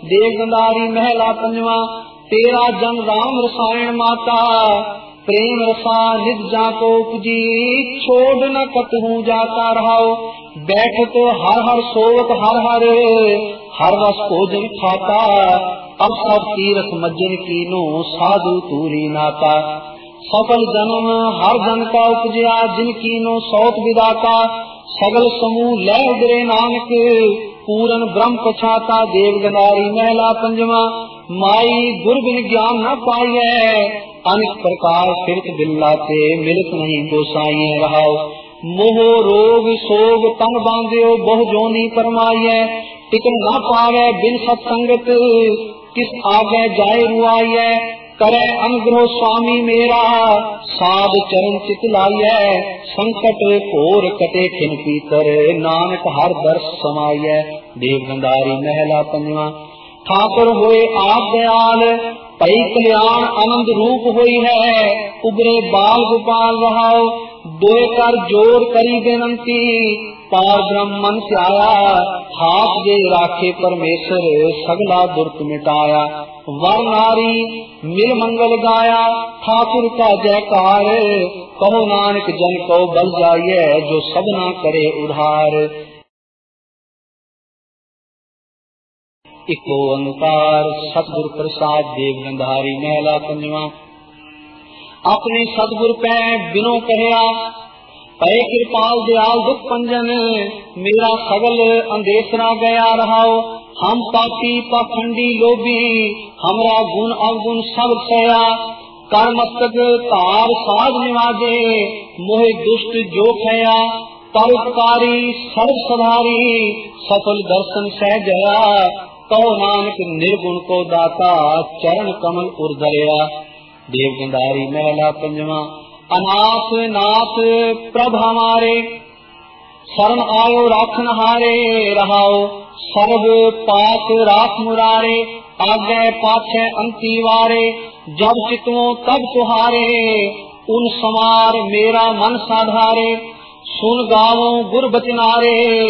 देव गंधारी महला पंजवा। तेरा जन राम रसायन माता, प्रेम रसा निज जाको उपजी, छोड़ न कतहूँ जाता रहाओ। बैठ तो हर हर सोवत हर हर, हर रस भोजन खाता। अब सब तीरथ मज्जन कीनो, साधु तूरी नाता। सफल जन्म हर जन का उपजया, जिन कीनो सौत विदाता। सगल समूह लै उदरे नानक, पूरन ब्रह्म पछाता। देव गंधारी महला पंजवा। माई गुर बिन ज्ञान न पाइए, अनेक प्रकार फिरत बिल्लाते, मिलत नहीं गोसाइए रहाओ। मोह रोग सोग तन बांध्यो, बहु जोनी परमाइए। टिकन न पावे बिन सत्संगत, किस आगे जाए रुआइए। करे अनुग्रह स्वामी मेरा, साध चरण चित लाइए। संकट घोर कटे खिन पीतर, नानक हर दर्श समाइए। देव गंधारी महला पंजवा। ठाकुर होए आप दयाल, पई कल्याण आनंद रूप होई है। उबरे बाल गोपाल रहाओ, दोए कर जोर करी बेनंती। पार ब्रह्म मन से आया, हाथ दे राखे परमेश्वर, सगला दुर्त मिटाया। वर नारी मिल मंगल गाया, ठाकुर का जयकार। कहो नानक जन को बल जाइए, जो सबना करे उधार। इको ओंकार सतगुर प्रसाद। देव गंधारी महला पंजवा। अपने सतगुर पै बिनो कहया, पै कृपाल दयाल दुख पंजन। मेरा सगल अंदेसरा गया रहाओ। हम पापी पाखंडी लोभी, हमरा गुण अवगुण सब सया। कर मस्तक तार साध निवाजे, मोहे दुष्ट जो खया। परोपकारी सर्व सधारी, सफल दर्शन सह जया। कहो नानक निर्गुण को दाता, चरण कमल उर्धया। देव गंधारी महला पंजवा। अनाथ नाथ प्रभ हमारे, शरण आयो राखन हारे रहाओ। सर्व पाप राख मुरारे, आगे पाछे अंती वारे। जब चितवो तब तुहारे, उन समार मेरा मन साधारे। सुन गावो गुर बचनारे,